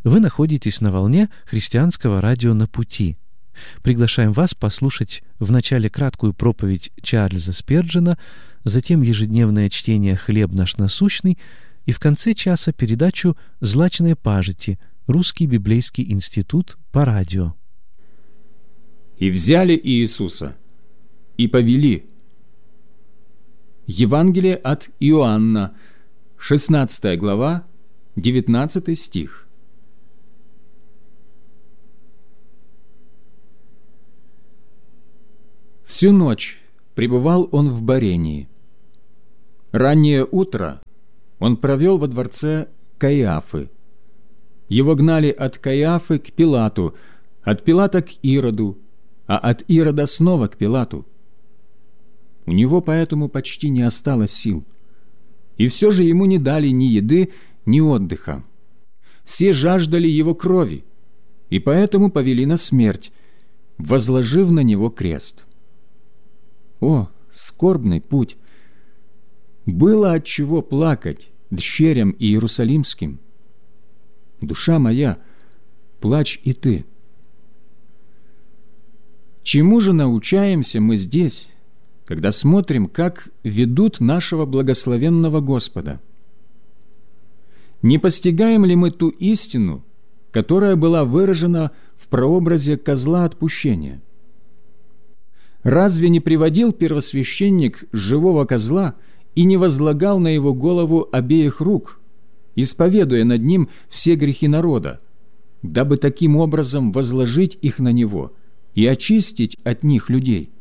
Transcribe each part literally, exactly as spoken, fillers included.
Вы находитесь на волне христианского радио «На пути». Приглашаем вас послушать вначале краткую проповедь Чарльза Спержена, затем ежедневное чтение «Хлеб наш насущный» и в конце часа передачу «Злачные пажити» Русский библейский институт по радио. «И взяли Иисуса, и повели». Евангелие от Иоанна, шестнадцатая глава, девятнадцатый стих. Всю ночь пребывал он в борении. Раннее утро он провел во дворце Каиафы. Его гнали от Каиафы к Пилату, от Пилата к Ироду, а от Ирода снова к Пилату. У него поэтому почти не осталось сил. И все же ему не дали ни еды, ни отдыха. Все жаждали его крови, и поэтому повели на смерть, возложив на него крест. О, скорбный путь! Было от чего плакать дщерям иерусалимским. Душа моя, плачь и ты. Чему же научаемся мы здесь, когда смотрим, как ведут нашего благословенного Господа? Не постигаем ли мы ту истину, которая была выражена в прообразе козла отпущения? Разве не приводил первосвященник живого козла и не возлагал на его голову обеих рук, исповедуя над ним все грехи народа, дабы таким образом возложить их на него и очистить от них людей?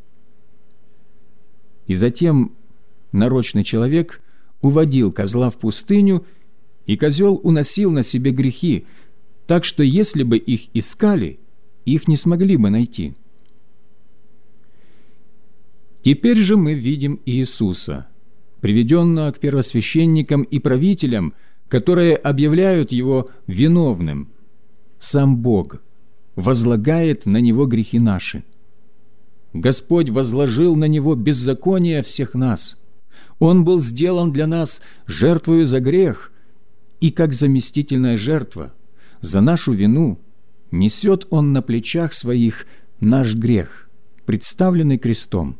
И затем нарочный человек уводил козла в пустыню, и козел уносил на себе грехи, так что если бы их искали, их не смогли бы найти. Теперь же мы видим Иисуса, приведенного к первосвященникам и правителям, которые объявляют Его виновным. Сам Бог возлагает на Него грехи наши. Господь возложил на Него беззаконие всех нас. Он был сделан для нас жертвою за грех, и как заместительная жертва за нашу вину несет Он на плечах Своих наш грех, представленный крестом.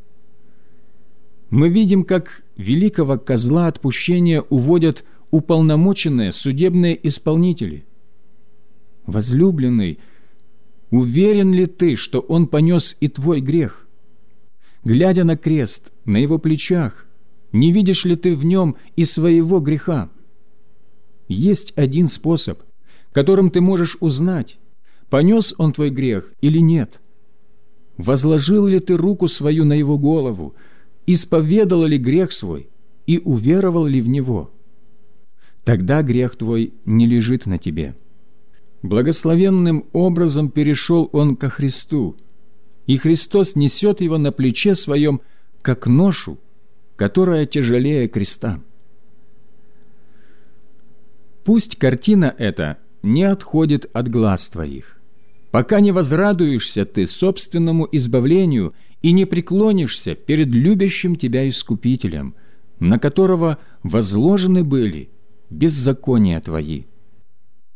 Мы видим, как великого козла отпущения уводят уполномоченные судебные исполнители. Возлюбленный, уверен ли ты, что Он понес и твой грех? Глядя на крест на Его плечах, не видишь ли ты в нем и своего греха? Есть один способ, которым ты можешь узнать, понес Он твой грех или нет. Возложил ли ты руку свою на Его голову, исповедал ли грех свой и уверовал ли в него? Тогда грех твой не лежит на тебе. Благословенным образом перешел он ко Христу, и Христос несет его на плече своем, как ношу, которая тяжелее креста. Пусть картина эта не отходит от глаз твоих, пока не возрадуешься ты собственному избавлению и не преклонишься перед любящим тебя Искупителем, на которого возложены были беззакония твои.